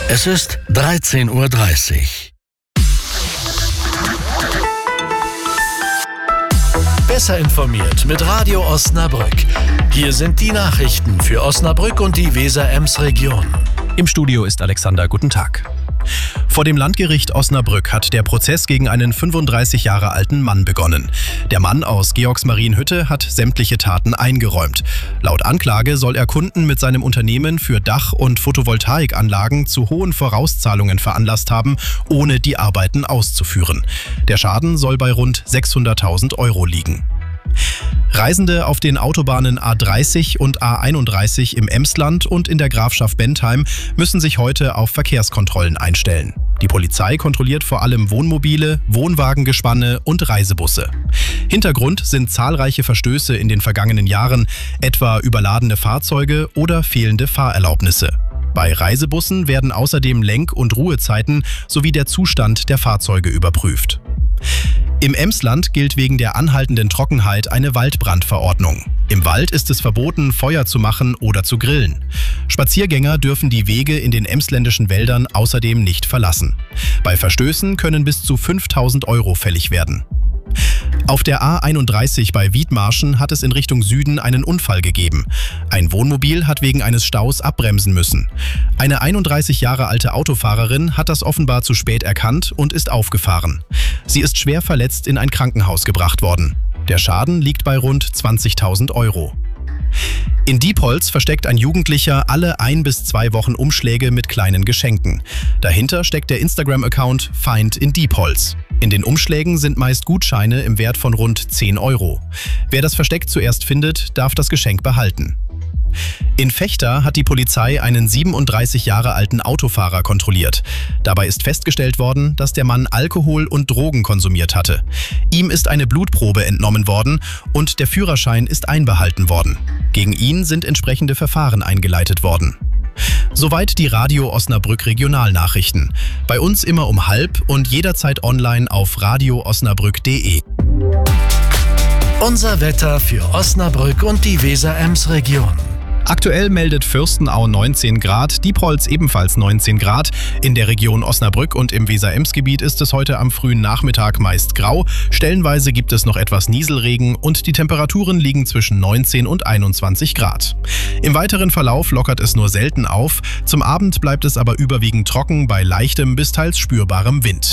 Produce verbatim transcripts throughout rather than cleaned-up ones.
Es ist dreizehn Uhr dreißig. Besser informiert mit Radio Osnabrück. Hier sind die Nachrichten für Osnabrück und die Weser-Ems-Region. Im Studio ist Alexander. Guten Tag. Vor dem Landgericht Osnabrück hat der Prozess gegen einen fünfunddreißig Jahre alten Mann begonnen. Der Mann aus Georgsmarienhütte hat sämtliche Taten eingeräumt. Laut Anklage soll er Kunden mit seinem Unternehmen für Dach- und Photovoltaikanlagen zu hohen Vorauszahlungen veranlasst haben, ohne die Arbeiten auszuführen. Der Schaden soll bei rund sechshunderttausend Euro liegen. Reisende auf den Autobahnen A dreißig und A einunddreißig im Emsland und in der Grafschaft Bentheim müssen sich heute auf Verkehrskontrollen einstellen. Die Polizei kontrolliert vor allem Wohnmobile, Wohnwagengespanne und Reisebusse. Hintergrund sind zahlreiche Verstöße in den vergangenen Jahren, etwa überladene Fahrzeuge oder fehlende Fahrerlaubnisse. Bei Reisebussen werden außerdem Lenk- und Ruhezeiten sowie der Zustand der Fahrzeuge überprüft. Im Emsland gilt wegen der anhaltenden Trockenheit eine Waldbrandverordnung. Im Wald ist es verboten, Feuer zu machen oder zu grillen. Spaziergänger dürfen die Wege in den emsländischen Wäldern außerdem nicht verlassen. Bei Verstößen können bis zu fünftausend Euro fällig werden. Auf der A einunddreißig bei Wiedmarschen hat es in Richtung Süden einen Unfall gegeben. Ein Wohnmobil hat wegen eines Staus abbremsen müssen. Eine einunddreißig Jahre alte Autofahrerin hat das offenbar zu spät erkannt und ist aufgefahren. Sie ist schwer verletzt in ein Krankenhaus gebracht worden. Der Schaden liegt bei rund zwanzigtausend Euro. In Diepholz versteckt ein Jugendlicher alle ein bis zwei Wochen Umschläge mit kleinen Geschenken. Dahinter steckt der Instagram-Account Feind in Diepholz. In den Umschlägen sind meist Gutscheine im Wert von rund zehn Euro. Wer das Versteck zuerst findet, darf das Geschenk behalten. In Vechta hat die Polizei einen siebenunddreißig Jahre alten Autofahrer kontrolliert. Dabei ist festgestellt worden, dass der Mann Alkohol und Drogen konsumiert hatte. Ihm ist eine Blutprobe entnommen worden und der Führerschein ist einbehalten worden. Gegen ihn sind entsprechende Verfahren eingeleitet worden. Soweit die Radio Osnabrück Regionalnachrichten. Bei uns immer um halb und jederzeit online auf radio osnabrück punkt de. Unser Wetter für Osnabrück und die Weser-Ems-Region. Aktuell meldet Fürstenau neunzehn Grad, Diepholz ebenfalls neunzehn Grad. In der Region Osnabrück und im Weser-Ems-Gebiet ist es heute am frühen Nachmittag meist grau. Stellenweise gibt es noch etwas Nieselregen und die Temperaturen liegen zwischen neunzehn und einundzwanzig Grad. Im weiteren Verlauf lockert es nur selten auf. Zum Abend bleibt es aber überwiegend trocken bei leichtem bis teils spürbarem Wind.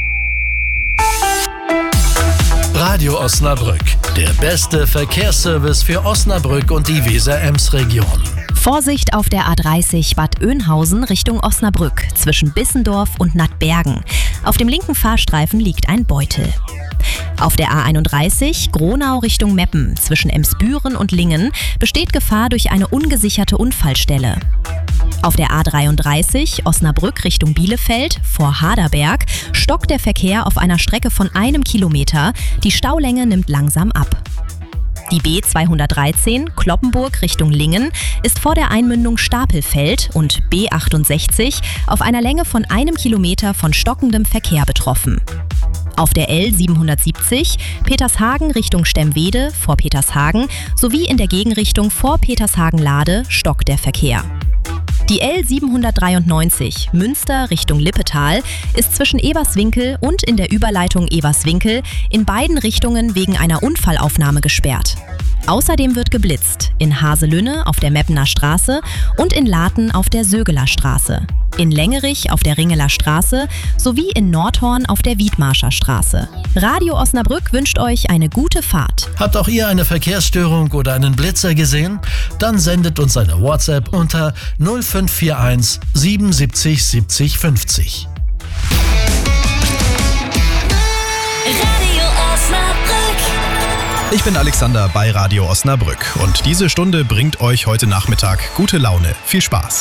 Radio Osnabrück, der beste Verkehrsservice für Osnabrück und die Weser-Ems-Region. Vorsicht auf der A dreißig Bad Oeynhausen Richtung Osnabrück zwischen Bissendorf und Nattbergen. Auf dem linken Fahrstreifen liegt ein Beutel. Auf der A einunddreißig Gronau Richtung Meppen zwischen Emsbüren und Lingen besteht Gefahr durch eine ungesicherte Unfallstelle. Auf der A dreiunddreißig Osnabrück Richtung Bielefeld vor Haderberg stockt der Verkehr auf einer Strecke von einem Kilometer. Die Staulänge nimmt langsam ab. Die B zweihundertdreizehn Cloppenburg Richtung Lingen ist vor der Einmündung Stapelfeld und B achtundsechzig auf einer Länge von einem Kilometer von stockendem Verkehr betroffen. Auf der L siebenhundertsiebzig Petershagen Richtung Stemwede vor Petershagen sowie in der Gegenrichtung vor Petershagen-Lade stockt der Verkehr. Die L siebenhundertdreiundneunzig Münster Richtung Lippetal ist zwischen Eberswinkel und in der Überleitung Eberswinkel in beiden Richtungen wegen einer Unfallaufnahme gesperrt. Außerdem wird geblitzt in Haselünne auf der Meppener Straße und in Laten auf der Sögeler Straße, in Längerich auf der Ringeler Straße sowie in Nordhorn auf der Wiedmarscher Straße. Radio Osnabrück wünscht euch eine gute Fahrt. Habt auch ihr eine Verkehrsstörung oder einen Blitzer gesehen? Dann sendet uns eine WhatsApp unter null fünf vier eins siebenundsiebzig siebzig fünfzig. Radio Osnabrück. Ich bin Alexander bei Radio Osnabrück und diese Stunde bringt euch heute Nachmittag gute Laune. Viel Spaß!